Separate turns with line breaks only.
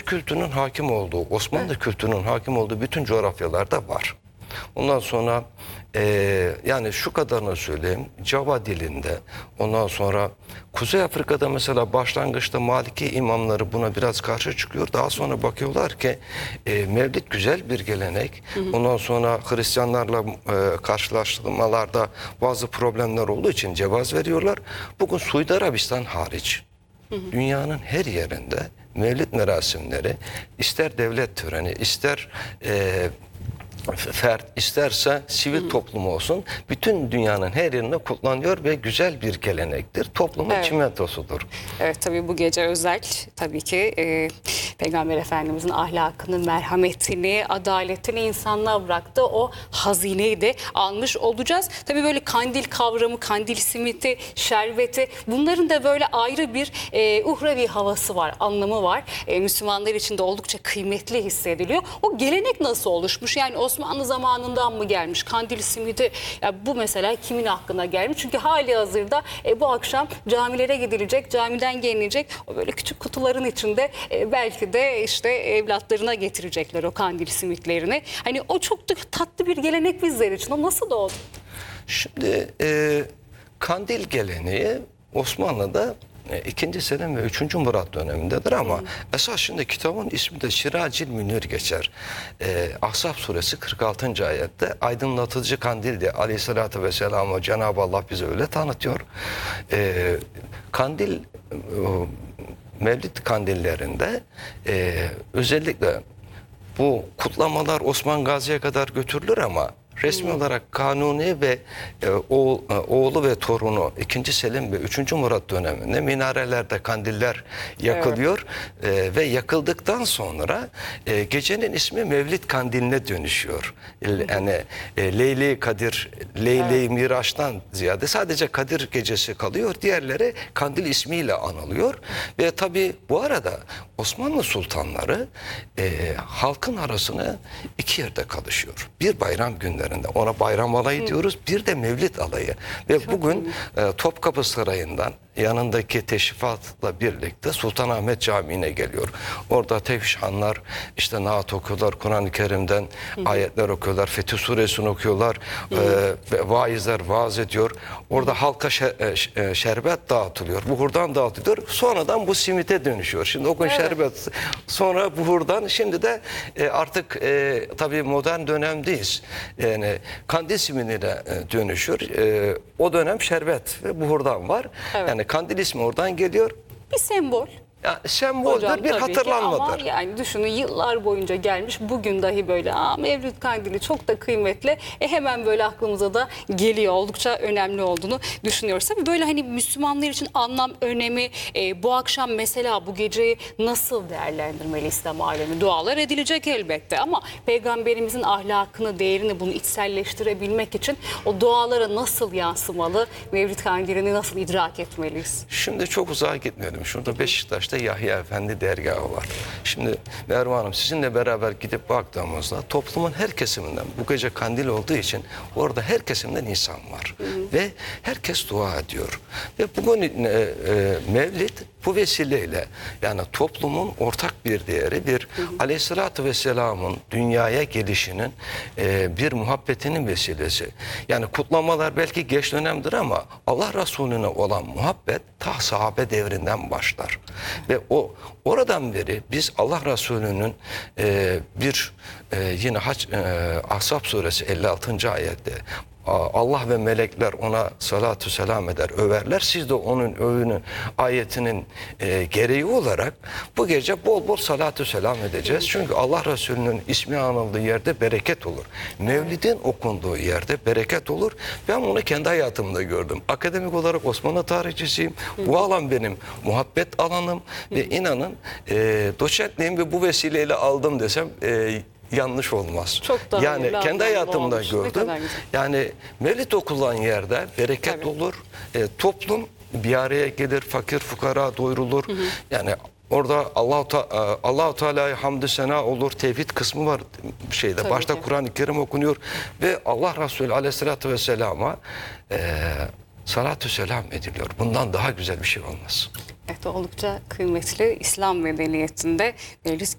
kültürünün hakim olduğu, Osmanlı kültürünün hakim olduğu bütün coğrafyalarda var. Ondan sonra yani şu kadarını söyleyeyim, Java dilinde, ondan sonra Kuzey Afrika'da mesela başlangıçta Maliki imamları buna biraz karşı çıkıyor. Daha sonra bakıyorlar ki Mevlid güzel bir gelenek. Ondan sonra Hristiyanlarla karşılaştırmalarda bazı problemler olduğu için cevaz veriyorlar. Bugün Suudi Arabistan hariç dünyanın her yerinde Mevlid merasimleri, ister devlet töreni, ister fert, isterse sivil toplum olsun, bütün dünyanın her yerinde kutlanıyor ve güzel bir gelenektir. Toplumun çimentosudur.
Evet, tabii bu gece özel. Tabii ki Peygamber Efendimizin ahlakını, merhametini, adaletini insanlığa bıraktı. O hazineyi de almış olacağız. Tabii böyle kandil kavramı, kandil simiti, şerbeti, bunların da böyle ayrı bir uhrevi havası var, anlamı var. Müslümanlar için de oldukça kıymetli hissediliyor. O gelenek nasıl oluşmuş? Yani Osmanlı zamanından mı gelmiş? Kandil simidi, ya bu mesela kimin aklına gelmiş? Çünkü hali hazırda bu akşam camilere gidilecek, camiden gelinecek. O böyle küçük kutuların içinde belki de işte evlatlarına getirecekler o kandil simitlerini. Hani o çok da tatlı bir gelenek bizler için. O nasıl doğdu?
Şimdi kandil geleneği Osmanlı'da 2. Selim ve 3. Murat dönemindedir ama esas şimdi kitabın ismi de Şiracil Münir geçer. Ahzab suresi 46. ayette aydınlatıcı kandil diye aleyhissalatü vesselam'ı Cenab-ı Allah bize öyle tanıtıyor. Kandil, Mevlid kandillerinde özellikle bu kutlamalar Osman Gazi'ye kadar götürülür ama resmi olarak Kanuni ve oğlu ve torunu 2. Selim ve 3. Murat döneminde minarelerde kandiller yakılıyor. Ve yakıldıktan sonra gecenin ismi Mevlid Kandiline dönüşüyor. Yani Leyle-i Kadir, Leyle-i Miraç'tan ziyade sadece Kadir gecesi kalıyor. Diğerleri kandil ismiyle anılıyor. Ve tabi bu arada Osmanlı sultanları halkın arasını iki yerde kalışıyor. Bir bayram günleri, ona bayram alayı diyoruz. Bir de Mevlid alayı. Ve çok bugün Topkapı Sarayı'ndan yanındaki teşrifatla birlikte Sultanahmet Camii'ne geliyor. Orada tevşanlar, işte naat okuyorlar, Kur'an-ı Kerim'den ayetler okuyorlar, Fetih Suresini okuyorlar, ve vaizler vaaz ediyor. Orada halka şerbet dağıtılıyor, buhurdan dağıtılıyor. Sonradan bu simite dönüşüyor. Şimdi o gün şerbet, sonra buhurdan, şimdi de artık tabii modern dönemdeyiz. Yani kandil simidine dönüşüyor. O dönem şerbet ve buhurdan var. Yani kandil ismi oradan geliyor.
Bir sembol.
Yani semboldür, bir hatırlanmadır.
Ama yani düşünün, yıllar boyunca gelmiş, bugün dahi böyle Mevlid Kandili çok da kıymetli. Hemen böyle aklımıza da geliyor. Oldukça önemli olduğunu düşünüyoruz. Tabii böyle hani Müslümanlar için anlam, önemi, bu akşam mesela bu geceyi nasıl değerlendirmeli İslam alemi? Dualar edilecek elbette ama Peygamberimizin ahlakını, değerini, bunu içselleştirebilmek için o dualara nasıl yansımalı? Mevlid Kandili'ni nasıl idrak etmeliyiz?
Şimdi çok uzağa gitmeyelim. Şurada Beşiktaş'ta Yahya Efendi dergahı var. Şimdi Merve Hanım, sizinle beraber gidip baktığımızda toplumun her kesiminden, bu gece kandil olduğu için orada her kesimden insan var. Ve herkes dua ediyor. Ve bugün Mevlid bu vesileyle, yani toplumun ortak bir değeri, bir aleyhissalatü vesselamın dünyaya gelişinin bir muhabbetinin vesilesi. Yani kutlamalar belki geç dönemdir ama Allah Resulüne olan muhabbet ta sahabe devrinden başlar. Ve oradan beri biz Allah Resulü'nün yine Ahzab suresi 56. ayette Allah ve melekler ona salatü selam eder, överler. Siz de onun övünün ayetinin gereği olarak bu gece bol bol salatü selam edeceğiz. Çünkü Allah Resulü'nün ismi anıldığı yerde bereket olur. Mevlidin okunduğu yerde bereket olur. Ben bunu kendi hayatımda gördüm. Akademik olarak Osmanlı tarihçisiyim. Bu alan benim muhabbet alanım ve inanın doçentliğimi ve bu vesileyle aldım desem yanlış olmaz.
Çok daha
yani kendi hayatımda
olmuş.
gördüm. Yani Mevlid okulan yerde bereket olur. Toplum bir araya gelir, fakir fukara doyurulur. Yani orada Allah-u Teala'ya hamdü sena olur, tevhid kısmı var şeyde.
Tabii
başta
ki.
Kur'an-ı Kerim okunuyor ve Allah Resulü Aleyhisselatü Vesselam'a salatü selam ediliyor. Bundan daha güzel bir şey olmaz.
Evet, oldukça kıymetli İslam medeniyetinde Mevlid